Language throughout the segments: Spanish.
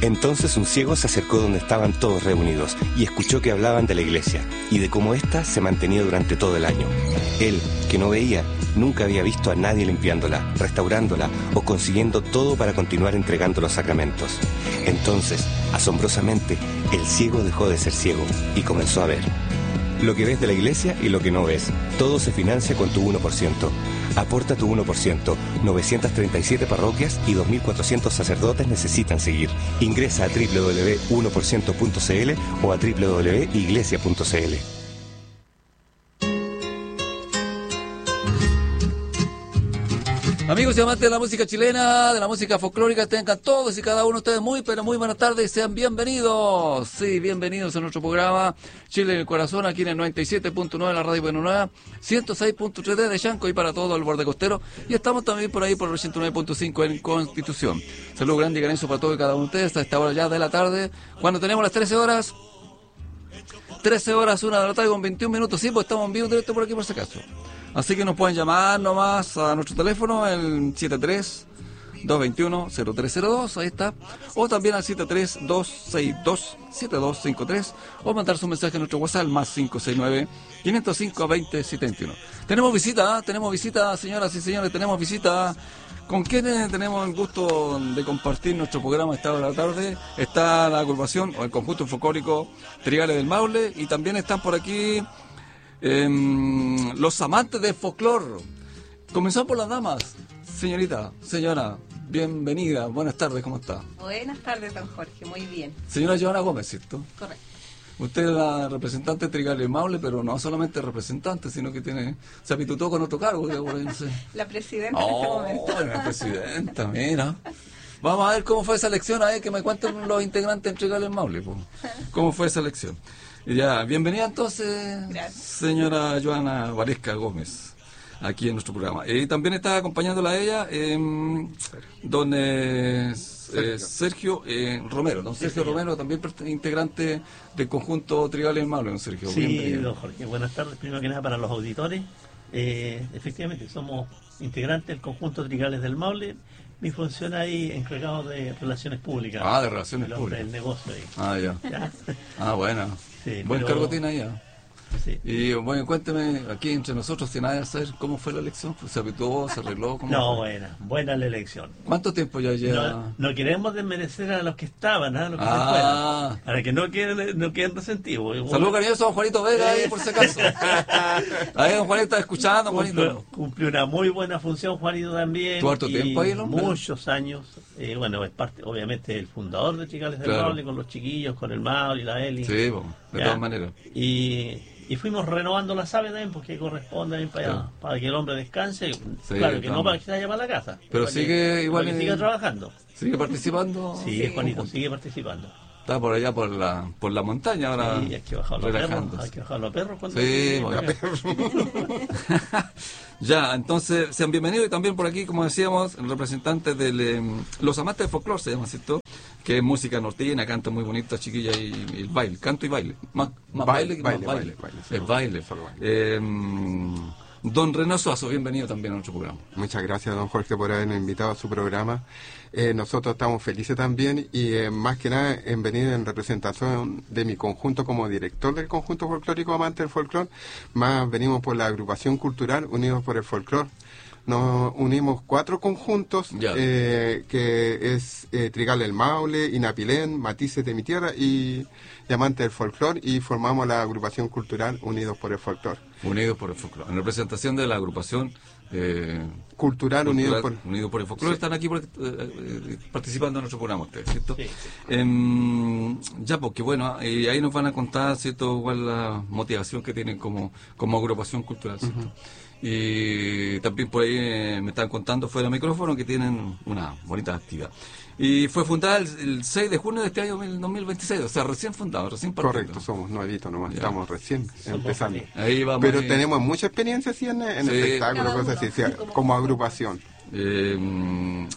Entonces un ciego se acercó donde estaban todos reunidos y escuchó que hablaban de la iglesia y de cómo ésta se mantenía durante todo el año. Él, que no veía, nunca había visto a nadie limpiándola, restaurándola o consiguiendo todo para continuar entregando los sacramentos. Entonces, asombrosamente, el ciego dejó de ser ciego y comenzó a ver. Lo que ves de la iglesia y lo que no ves. Todo se financia con tu 1%. Aporta tu 1%. 937 parroquias y 2.400 sacerdotes necesitan seguir. Ingresa a www.1%.cl o a www.iglesia.cl. Amigos y amantes de la música chilena, de la música folclórica, tengan todos y cada uno de ustedes muy, pero muy buenas tardes y sean bienvenidos. Sí, bienvenidos a nuestro programa Chile en el Corazón, aquí en el 97.9 de la Radio Buena Nueva, 106.3 de Chanco y para todo el borde costero. Y estamos también por ahí por el 89.5 en Constitución. Saludos grande y cariñoso para todos y cada uno de ustedes a esta hora ya de la tarde, cuando tenemos las 13 horas, 1 de la tarde con 21 minutos. Sí, pues estamos en vivo directo por aquí por si acaso. Así que nos pueden llamar nomás a nuestro teléfono, el 73-221-0302, ahí está. O también al 73-262-7253. O mandar su mensaje a nuestro WhatsApp, más 569-505-2071. Tenemos visita, señoras y señores, tenemos visita. ¿Con quiénes tenemos el gusto de compartir nuestro programa esta hora de la tarde? Está la agrupación, o el conjunto folclórico Trigales del Maule, y también están por aquí... los amantes del folclor. Comenzamos por las damas. Señora, bienvenida, buenas tardes, ¿cómo está? Buenas tardes, don Jorge, muy bien. Señora Joana Gómez, ¿cierto? Correcto. Usted es la representante de Trigales Maule, pero no solamente representante, sino que se apitutó con otro cargo. La presidenta en este momento. La presidenta, mira. Vamos a ver cómo fue esa elección, a ver que me cuenten los integrantes de Trigales Maule. Pues. ¿Cómo fue esa elección? Ya, bienvenida entonces, gracias. Señora Joana Valesca Gómez, aquí en nuestro programa. Y también está acompañándola a ella, don Sergio Romero. Don Sergio Romero, también integrante del conjunto Trigales del Maule, don Sergio. Sí, bienvenido. Don Jorge, buenas tardes. Primero que nada para los auditores. Efectivamente, somos integrantes del conjunto Trigales del Maule. Mi función ahí, encargado de relaciones públicas. Ah, de relaciones públicas. El negocio ahí. Ah, ya. Ah, bueno. Sí, buen cargo tiene allá. Sí. Y bueno, cuénteme aquí entre nosotros, si nadie sabe cómo fue la elección, pues, se habituó, se arregló. No, buena la elección. ¿Cuánto tiempo ya lleva? No queremos desmerecer a los que estaban, a los que se fueron, para que no queden resentidos. Saludos cariñosos a don Juanito Vega ahí por si acaso. Ahí don Juanito está escuchando, Juanito. Cumplió una muy buena función Juanito también. ¿Tuvo harto tiempo ahí, no? Muchos años. Bueno, es parte, obviamente, el fundador de Trigales del Maule, con los chiquillos, con el Maule y la Eli. Sí, bueno, de todas maneras. Y fuimos renovando la SABE también porque corresponde para que el hombre descanse, sí, claro, que no para que se vaya para la casa, pero sigue igual, que siga trabajando, sigue participando. Sí, Juanito sigue participando. Está por allá por la montaña ahora. Sí, hay que bajar los perros. Hay que bajar los perros cuando Ya, entonces sean bienvenidos. Y también por aquí, como decíamos, el representante de los amantes de folclore, se llama, ¿cierto? Que es música norteña, canta muy bonita, chiquilla, y el baile, canto y baile. Más baile que más baile. El baile. Don René Suazo, bienvenido también a nuestro programa. Muchas gracias, don Jorge, por habernos invitado a su programa. Nosotros estamos felices también y más que nada en venir en representación de mi conjunto como director del conjunto folclórico Amante del Folclor. Más venimos por la agrupación cultural Unidos por el Folclor. Nos unimos 4 conjuntos, que es Trigales del Maule, Inapilén, Matices de mi Tierra y Amante del Folclor, y formamos la agrupación cultural Unidos por el Folclor. Unidos por el Folclor. En representación de la agrupación cultural Unidos por el Folclor, sí. Están aquí participando en nuestro programa ustedes, ¿cierto? Sí. Ya, porque bueno, ahí nos van a contar, ¿cierto?, cuál la motivación que tienen como agrupación cultural, ¿cierto? Uh-huh. Y también por ahí me están contando fuera del micrófono que tienen una bonita actividad. Y fue fundada el 6 de junio de este año 2026, o sea, recién fundado, recién partido. Correcto, somos nuevitos nomás, estamos recién empezando. Ahí vamos. Pero tenemos mucha experiencia así en espectáculos, cosas así, como agrupación.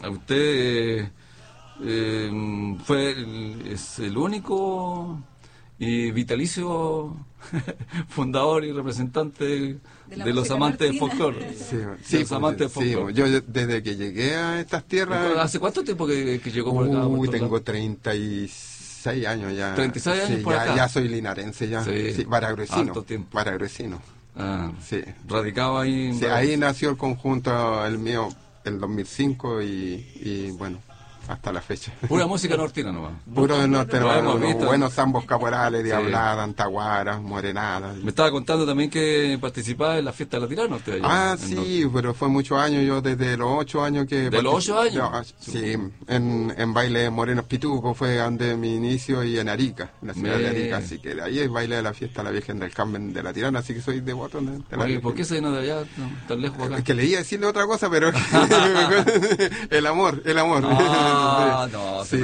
Usted es el único y vitalicio fundador y representante de los amantes del folclore. Sí, los amantes del folclore. Yo desde que llegué a estas tierras... ¿Hace cuánto tiempo que llegó por acá? Tengo 36 años ya. 36 años por acá. Ya soy linarense ya. Sí, Baragruesino. Sí. Radicado ahí. Sí, ahí nació el conjunto, el mío, el 2005 y bueno, hasta la fecha. Pura música nortina nomás. Puro norte, buenos zambos caporales, diabladas, antaguaras, morenadas. Me estaba contando también que participaba en la fiesta de la tirana usted allá. Sí, pero fue muchos años, yo desde los 8 años que... ¿De los 8 años? Sí, en baile Morenos Pitucos fue donde mi inicio y en Arica, en la ciudad de Arica, así que de ahí es baile de la fiesta de la Virgen del Carmen de la Tirana, así que soy devoto de la Virgen. ¿Por qué se vino de allá tan lejos acá? Es que leía decirle otra cosa, pero el amor. No, sí.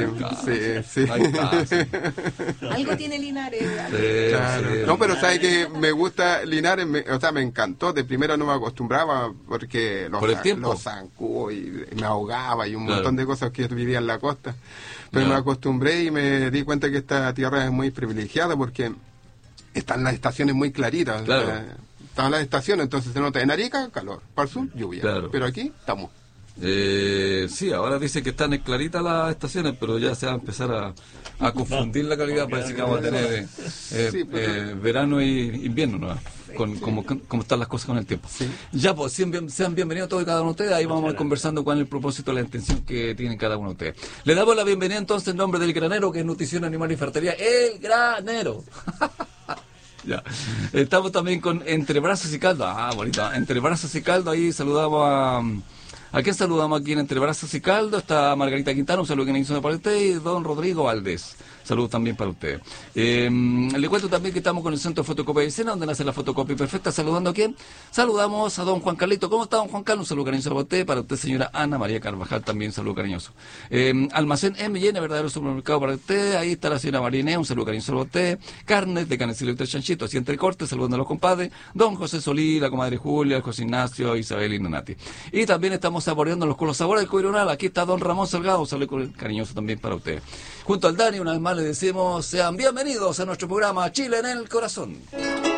Algo tiene Linares. Claro. No, pero sabe que me gusta Linares, me encantó. De primero no me acostumbraba porque los zancudos y me ahogaba y un montón de cosas que vivía en la costa. Pero me acostumbré y me di cuenta que esta tierra es muy privilegiada porque están las estaciones muy claritas. Están las estaciones, entonces se nota en Arica, calor, para el sur, lluvia. Pero aquí estamos. Sí, ahora dice que están claritas las estaciones, pero ya se va a empezar a confundir la calidad. Parece que vamos a tener verano y invierno, ¿no? Como están las cosas con el tiempo. Ya, pues sean bienvenidos todos y cada uno de ustedes. Ahí vamos a ir conversando cuál es el propósito, la intención que tienen cada uno de ustedes. Le damos la bienvenida entonces en nombre del Granero, que es Nutrición Animal y Ferretería El Granero. Ya. Estamos también con Entre Brazos y Caldo. Bonita. Entre Brazos y Caldo, ahí saludamos ¿a quién saludamos aquí en Entre Brazos y Caldo? Está Margarita Quintana, un saludo que nos hizo para usted, y don Rodrigo Valdés. Saludos también para usted. Le cuento también que estamos con el Centro de Fotocopia de Escena, donde nace la fotocopia perfecta. ¿Saludando a quién? Saludamos a don Juan Carlito. ¿Cómo está, don Juan Carlos? Un saludo cariñoso para usted. Para usted, señora Ana María Carvajal, también un saludo cariñoso. Almacén M&N, verdadero supermercado para usted. Ahí está la señora Marinea, un saludo cariñoso para usted. Carnes de Canecillo y Tres Chanchitos, así entre cortes, saludando a los compadres. Don José Solí, la comadre Julia, el José Ignacio, Isabel y Donati. Y también estamos saboreándolos con los sabores del Coironal. Aquí está don Ramón Salgado, un saludo cariñoso también para usted. Junto al Dani, una vez más le decimos, sean bienvenidos a nuestro programa Chile en el Corazón.